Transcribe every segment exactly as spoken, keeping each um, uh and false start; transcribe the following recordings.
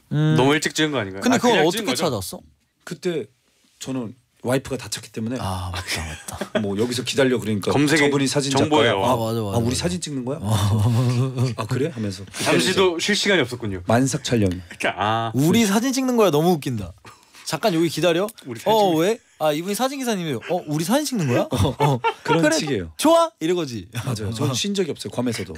음. 너무 일찍 찍은 거 아닌가요? 근데 아, 그걸 그냥 찍은 어떻게 거죠? 찾았어? 그때 저는 와이프가 다쳤기 때문에 아 맞다 맞다. 뭐 여기서 기다려 그러니까 검색에 저분이 사진 정보예요. 작가야. 아 맞아 맞아. 아 우리 맞아. 사진 찍는 거야? 아 그래? 하면서 잠시도 쉴 시간이 없었군요. 만삭 촬영. 그러니까 아 우리 사진 찍는 거야 너무 웃긴다. 잠깐 여기 기다려. 우리 사진 어 찍는- 왜? 아 이분이 사진 기사님이에요. 어 우리 사진 찍는 거야? 어, 어. 그런 그래, 식이에요. 좋아 이러거지. 맞아요. 저는 쉰 적이 없어요. 괌에서도.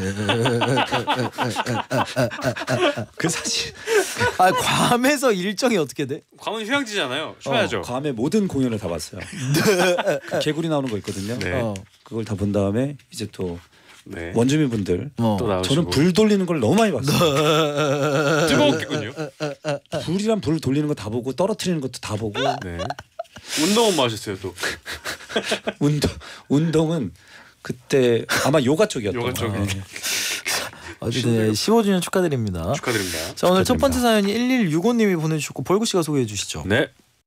그 사실 아 괌에서 일정이 어떻게 돼? 괌은 휴양지잖아요. 쉬어야죠. 어, 괌의 모든 공연을 다 봤어요. 그 개구리 나오는 거 있거든요. 네. 어. 그걸 다 본 다음에 이제 또 네. 원주민분들 어. 또 나오시고. 저는 불 돌리는 걸 너무 많이 봤어요. 뜨거웠겠군요. 불이랑 불 돌리는 거 다 보고 떨어뜨리는 것도 다 보고 네. 운동은 뭐 하셨어요 또? 운동 운동은 그때 아마 요가 쪽이었던 요가 쪽. 거예요. 어쨌든 십오 주년 축하드립니다. 축하드립니다. 자 오늘 첫 축하드립니다. 번째 사연이 일일육오님이 보내주셨고 벌구 씨가 소개해 주시죠. 네.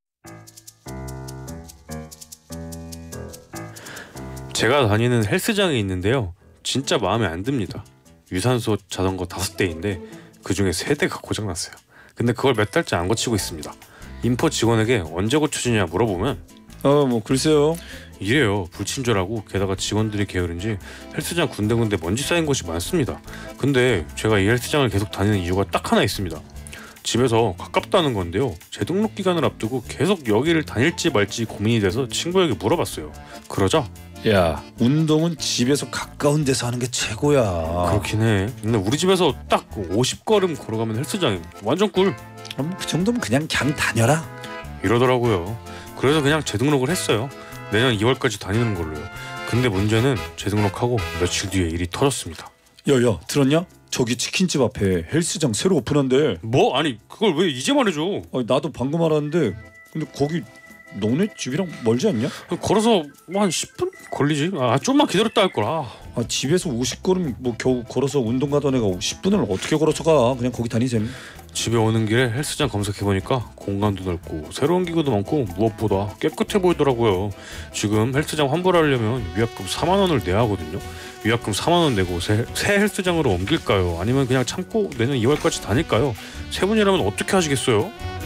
제가 다니는 헬스장이 있는데요. 진짜 마음에 안 듭니다. 유산소 자전거 다섯 대인데 그 중에 세 대가 고장났어요. 근데 그걸 몇 달째 안 고치고 있습니다. 인포 직원에게 언제 고쳐지냐 물어보면 어뭐 글쎄요. 이래요. 불친절하고 게다가 직원들이 게으른지 헬스장 군데군데 먼지 쌓인 곳이 많습니다. 근데 제가 이 헬스장을 계속 다니는 이유가 딱 하나 있습니다. 집에서 가깝다는 건데요. 재등록 기간을 앞두고 계속 여기를 다닐지 말지 고민이 돼서 친구에게 물어봤어요. 그러자 야 운동은 집에서 가까운 데서 하는 게 최고야. 그렇긴 해. 근데 우리 집에서 딱 오십 걸음 걸어가면 헬스장이 완전 꿀 아, 뭐그 정도면 그냥 그냥 다녀라. 이러더라고요. 그래서 그냥 재등록을 했어요. 내년 이월까지 다니는 걸로요. 근데 문제는 재등록하고 며칠 뒤에 일이 터졌습니다. 야야 들었냐? 저기 치킨집 앞에 헬스장 새로 오픈한대. 뭐? 아니 그걸 왜 이제 말해줘? 아, 나도 방금 알았는데 근데 거기 너네 집이랑 멀지 않냐? 걸어서 뭐 한 십 분 걸리지? 아 좀만 기다렸다 할걸. 아, 아 집에서 오십 걸음 뭐 겨우 걸어서 운동 가던 애가 십 분을 어떻게 걸어서 가? 그냥 거기 다니셈. 집에 오는 길에 헬스장 검색해보니까 공간도 넓고 새로운 기구도 많고 무엇보다 깨끗해 보이더라고요. 지금 헬스장 환불하려면 위약금 사만 원을 내야 하거든요. 위약금 사만 원 내고 새, 새 헬스장으로 옮길까요? 아니면 그냥 참고 내년 이월까지 다닐까요? 세 분이라면 어떻게 하시겠어요?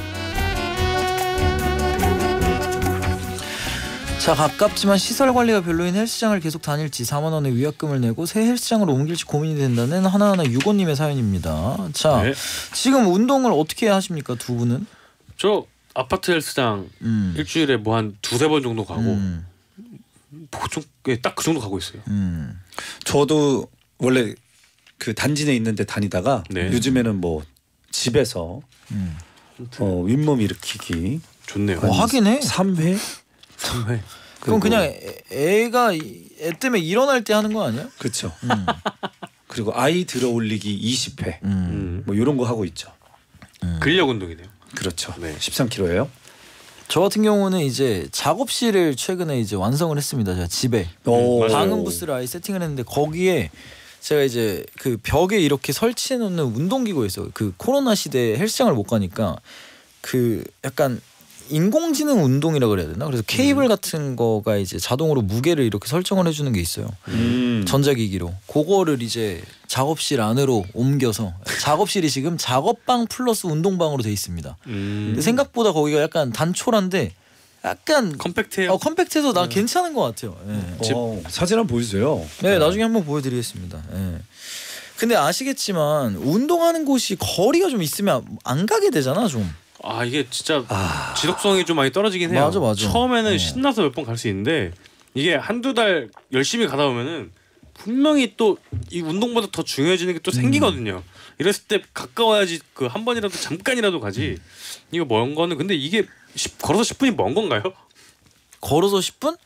자 가깝지만 시설 관리가 별로인 헬스장을 계속 다닐지 사만 원의 위약금을 내고 새 헬스장으로 옮길지 고민이 된다는 하나하나 육오님의 사연입니다. 자 네. 지금 운동을 어떻게 하십니까 두 분은? 저 아파트 헬스장 음. 일주일에 뭐 한 두세 번 정도 가고 음. 보통 딱 그 정도 가고 있어요. 음. 저도 원래 그 단지 내에 있는데 다니다가 네. 요즘에는 뭐 집에서 음. 어, 윗몸 일으키기 좋네요. 어, 하긴 해. 삼 회 삼 회. 그럼 그냥 애, 애가 이- 애 때문에 일어날 때 하는 거 아니야? 그렇죠. 음. 그리고 아이 들어 올리기 이십 회 음. 음. 뭐 이런 거 하고 있죠. 근력 운동이네요. 그렇죠. 네. 십삼 킬로그램예요. 저 같은 경우는 이제 작업실을 최근에 이제 완성을 했습니다. 제가 집에 오. 맞아요. 방음 부스를 아예 세팅을 했는데 거기에 제가 이제 그 벽에 이렇게 설치해 놓는 운동기구가 있어요. 그 코로나 시대에 헬스장을 못 가니까 그 약간 인공지능 운동이라 그래야 되나? 그래서 케이블 같은 거가 이제 자동으로 무게를 이렇게 설정을 해주는 게 있어요. 음. 전자기기로 그거를 이제 작업실 안으로 옮겨서 작업실이 지금 작업방 플러스 운동방으로 돼 있습니다. 음. 근데 생각보다 거기가 약간 단촐한데 약간 컴팩트해요. 어, 컴팩트해서 나 괜찮은 것 같아요. 예. 집- 어, 사진 한번 보여주세요. 네, 나중에 한번 보여드리겠습니다. 예. 근데 아시겠지만 운동하는 곳이 거리가 좀 있으면 안 가게 되잖아 좀. 아 이게 진짜 아. 지속성이 좀 많이 떨어지긴 해요. 맞아, 맞아. 처음에는 어. 신나서 몇 번 갈 수 있는데 이게 한두 달 열심히 가다 보면은 분명히 또 이 운동보다 더 중요해지는 게 또 생기거든요. 이랬을 때 가까워야지 그 한 번이라도 잠깐이라도 가지. 이거 먼 거는 근데 이게 십, 걸어서 십 분이 먼 건가요? 걸어서 십 분?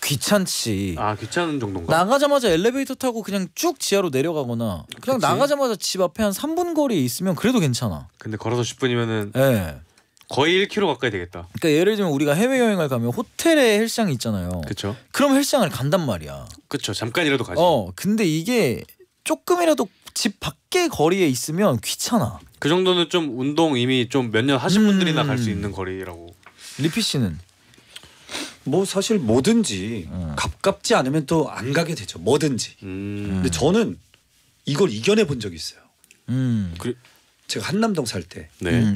귀찮지. 아 귀찮은 정도인가? 나가자마자 엘리베이터 타고 그냥 쭉 지하로 내려가거나 그냥 그치. 나가자마자 집 앞에 한 삼 분 거리에 있으면 그래도 괜찮아. 근데 걸어서 십 분이면은 예. 거의 일 킬로미터 가까이 되겠다. 그러니까 예를 들면 우리가 해외 여행을 가면 호텔에 헬스장이 있잖아요. 그렇죠. 그럼 헬스장을 간단 말이야. 그렇죠. 잠깐이라도 가지. 어, 근데 이게 조금이라도 집 밖의 거리에 있으면 귀찮아. 그 정도는 좀 운동 이미 좀 몇 년 하신 음. 분들이나 갈 수 있는 거리라고. 리피 씨는 뭐 사실 뭐든지 음. 가깝지 않으면 또 안 가게 되죠. 뭐든지. 음. 근데 저는 이걸 이겨내 본 적이 있어요. 음. 그, 제가 한남동 살 때 네. 음.